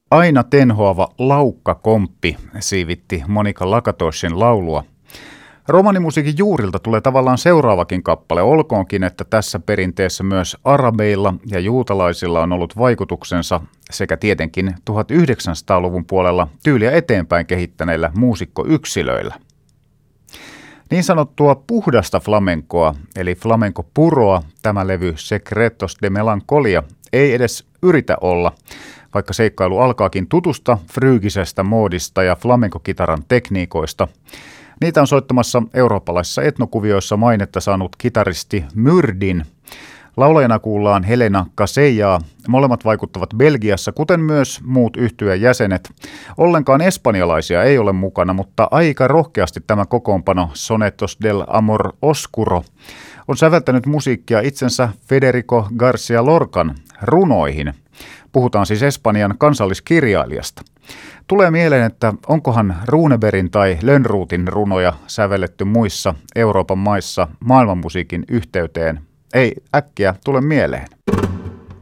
Aina tenhoava laukkakomppi siivitti Monika Lakatoshin laulua. Romanimusiikin juurilta tulee tavallaan seuraavakin kappale, olkoonkin, että tässä perinteessä myös arabeilla ja juutalaisilla on ollut vaikutuksensa sekä tietenkin 1900-luvun puolella tyyliä eteenpäin kehittäneillä muusikkoyksilöillä. Niin sanottua puhdasta flamenkoa, eli flamenco-puroa, tämä levy Secretos de Melancolia ei edes yritä olla, vaikka seikkailu alkaakin tutusta fryygisestä moodista ja flamenco-kitaran tekniikoista. Niitä on soittamassa eurooppalaisissa etnokuvioissa mainetta saanut kitaristi Myrdin. Laulajana kuullaan Helena Casellaa. Molemmat vaikuttavat Belgiassa, kuten myös muut yhtyeen jäsenet. Ollenkaan espanjalaisia ei ole mukana, mutta aika rohkeasti tämä kokoonpano Sonetos del Amor Oscuro on säveltänyt musiikkia itsensä Federico García Lorcan runoihin. Puhutaan siis Espanjan kansalliskirjailijasta. Tulee mieleen, että onkohan Runebergin tai Lönnrotin runoja sävelletty muissa Euroopan maissa maailmanmusiikin yhteyteen. Ei äkkiä tule mieleen.